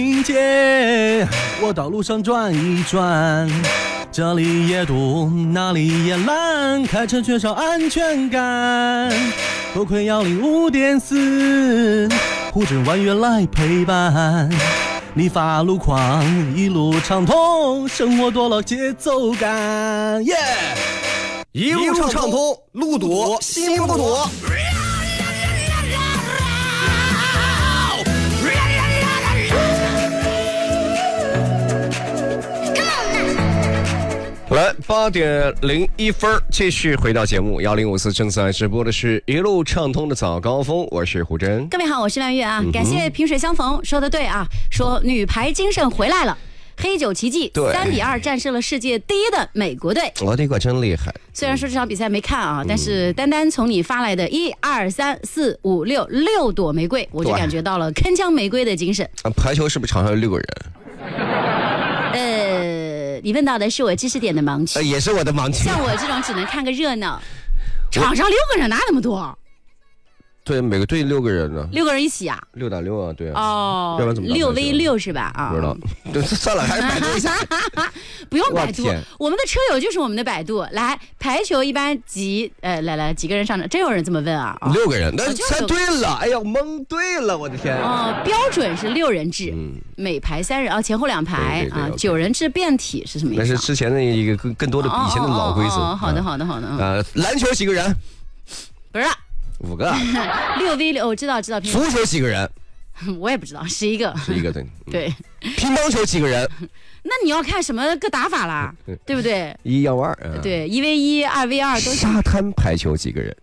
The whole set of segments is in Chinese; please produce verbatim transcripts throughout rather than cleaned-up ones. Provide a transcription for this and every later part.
街，我到路上转一转，这里也堵，那里也烂，开车缺少安全感。多亏幺零五点四，护着万元来陪伴。你发路狂，一路畅通，生活多了节奏感。耶、yeah! 一路畅通，路堵心不堵。来，八点零一分，继续回到节目幺零五四正在直播的是一路畅通的早高峰，我是胡真。 各位好，我是蓝月啊、嗯，感谢萍水相逢，说的对啊，说女排精神回来了。黑九奇迹三比二战胜了世界第一的美国队， 我的个真厉害！ 虽然说这场比赛没看啊，嗯、但是单单从你发来的一二三四五六六朵玫瑰，我就感觉到了铿锵玫瑰的精神。 啊，排球是不是场上有六个人？ 呃，你问到的是我知识点的盲区、 呃，也是我的盲区。 像我这种只能看个热闹，场上六个人哪那么多？ 对，每个队六个人呢， 六个人一起啊， 六打六啊，对啊， 哦， 要不然怎么六 v 六是吧？啊， 不知道，就算了，还是百度一下， 不用百度，我们的车友就是我们的百度。来，排球一般几呃，来来几个人上场？真有人这么问啊？ 哦、六个人，那猜对了，哎呀，蒙对了，我的天！ 哦，标准是六人制，嗯、每排三人啊，前后两排啊，九人制变体是什么意思、啊？ 那是之前的一个更更多的以前的老规则。 哦哦哦哦好的，好的，好的。 呃，篮球几个人？ 不是。 五个， 六 v 六，我知道知道。 足球几个人？ 我也不知道，十一个。 十一个对。 对。 乒乓球几个人？ 那你要看什么个打法啦，对不对？ 一要二。嗯、 对，一 v 一、二 v 二都。 沙滩排球几个人？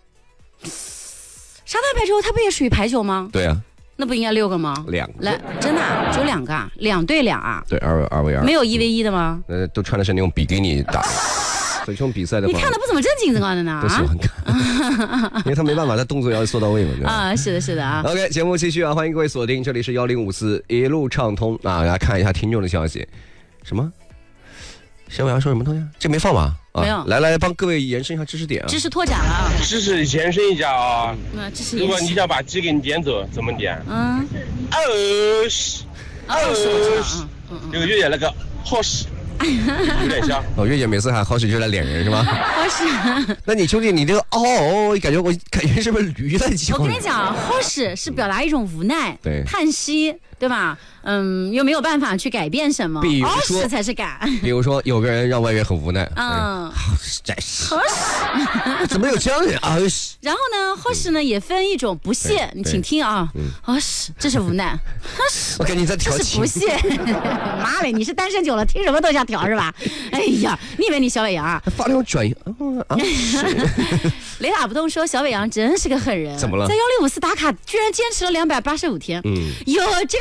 沙滩排球它不也属于排球吗？ 对啊。 那不应该六个吗？ 两个。 来，真的、啊、只有两个啊？两对两啊？ 对，二二 v 二。 没有一 v 一的吗？ 呃，都穿的是那种比基尼打。所以这种比赛的话， 你看的不怎么正经的呢？ 都喜欢看，因为他没办法，他动作要做到位嘛。 啊，是的，是的啊。 OK， 节目继续啊，欢迎各位锁定，这里是幺零五四一路畅通啊，来看一下听众的消息。什么？小伟阳说什么东西？这没放吧？ 啊、没有。 来来，帮各位延伸一下知识点啊。 知识拓展了啊。 知识延伸一下啊。 那知识。 如果你想把鸡给你点走，怎么点？ 嗯。 二十。 二十。 这个月姐那个好使。有点像哦，月姐每次喊好使就来脸人是吧？ 好使。 那你兄弟，你这个哦哦，感觉我感觉是不是驴在叫？ 我跟你讲，好使是表达一种无奈、 对叹息，对吧？嗯，又没有办法去改变什么， 比如说好使才是敢。 比如说，有个人让外人很无奈， 嗯， 好使，真是， 好使， 怎么有这样的人啊？ 然后呢，好使呢也分一种不屑，你请听啊，好使，这是无奈，好使， 我给你再调这是不屑。妈嘞，你是单身久了，听什么都想调是吧？哎呀，你以为你小伟阳啊？ 发那种转移啊！ 雷打不动说小伟阳真是个狠人， 怎么了？ 在幺零五四打卡居然坚持了两百八十五天， 嗯， 哟，这。